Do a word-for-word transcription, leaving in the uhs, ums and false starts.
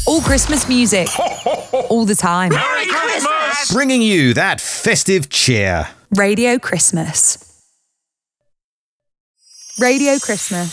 All Christmas music. All the time. Merry Christmas! Bringing you that festive cheer. Radio Christmas. Radio Christmas.